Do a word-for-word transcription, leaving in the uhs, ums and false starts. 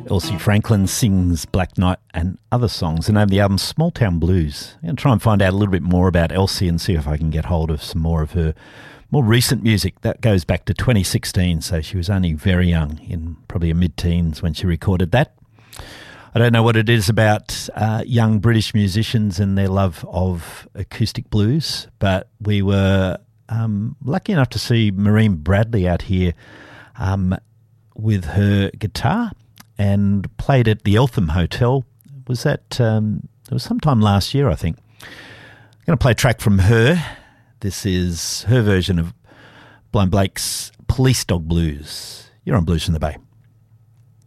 Elsie Franklin sings Black Knight and other songs. The name of the album, Small Town Blues. I'm going to try and find out a little bit more about Elsie and see if I can get hold of some more of her more recent music. That goes back to twenty sixteen, so she was only very young, in probably her mid-teens when she recorded that. I don't know what it is about uh, young British musicians and their love of acoustic blues, but we were um, lucky enough to see Maureen Bradley out here um, with her guitar and played at the Eltham Hotel. Was that, um, it was sometime last year, I think. I'm going to play a track from her. This is her version of Blind Blake's Police Dog Blues. You're on Blues from the Bay.